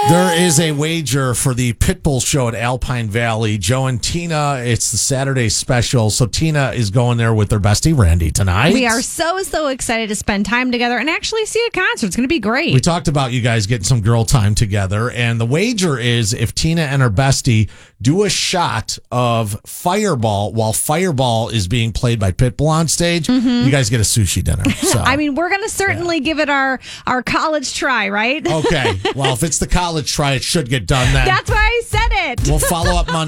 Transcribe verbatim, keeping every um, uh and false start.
There is a wager for the Pitbull show at Alpine Valley. Joe and Tina, it's the Saturday special. So Tina is going there with their bestie, Randy, tonight. We are so, so excited to spend time together and actually see a concert. It's going to be great. We talked about you guys getting some girl time together. And the wager is if Tina and her bestie do a shot of Fireball while Fireball is being played by Pitbull on stage, mm-hmm. you guys get a sushi dinner. So. I mean, we're going to certainly yeah. give it our, our college try, right? Okay. Well, if it's the college try, it should get done then. That's why I said it. We'll follow up Monday.